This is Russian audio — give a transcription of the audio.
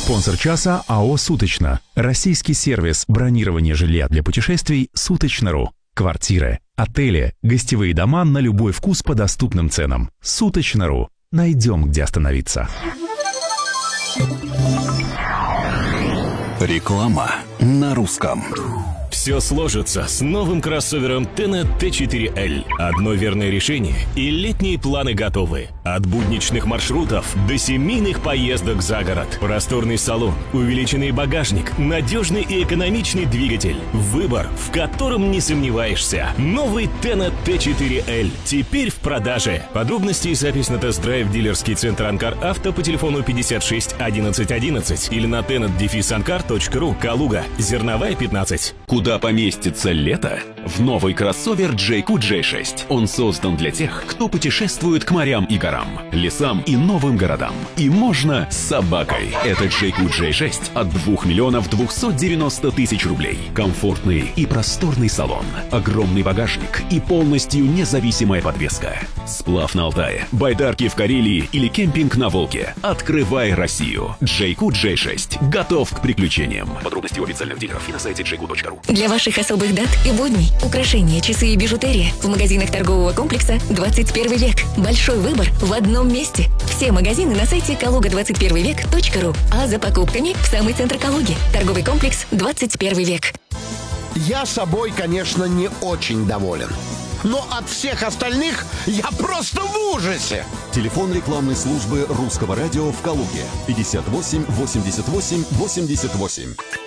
Спонсор часа АО «Суточно». Российский сервис бронирования жилья для путешествий «Суточно.ру». Квартиры, отели, гостевые дома на любой вкус по доступным ценам. «Суточно.ру». Найдем, где остановиться. Реклама на русском. Все сложится с новым кроссовером Tenna T4L. Одно верное решение, и летние планы готовы. От будничных маршрутов до семейных поездок за город. Просторный салон, увеличенный багажник, надежный и экономичный двигатель. Выбор, в котором не сомневаешься. Новый Tenna T4L теперь в продаже. Подробности и запись на тест-драйв в дилерский центр Анкар Авто по телефону 56 11 11 или на tennet-ankar.ru. Калуга, Зерновая, 15. Куда поместится лето? В новый кроссовер JQ J6. Он создан для тех, кто путешествует к морям и горам, лесам и новым городам. И можно с собакой. Это JQ J6 от 2 миллионов 290 тысяч рублей. Комфортный и просторный салон, огромный багажник и полностью независимая подвеска. Сплав на Алтае, байдарки в Карелии или кемпинг на Волге. Открывай Россию. JQ J6 готов к приключениям. Подробности у официальных дилеров и на сайте jq.ru. Для ваших особых дат и будней украшения, часы и бижутерия в магазинах торгового комплекса «21 век». Большой выбор в одном месте. Все магазины на сайте kaluga21vek.ru. А за покупками в самый центр Калуги. Торговый комплекс «21 век». Я собой, конечно, не очень доволен. Но от всех остальных я просто в ужасе. Телефон рекламной службы Русского радио в Калуге. 58 88 88.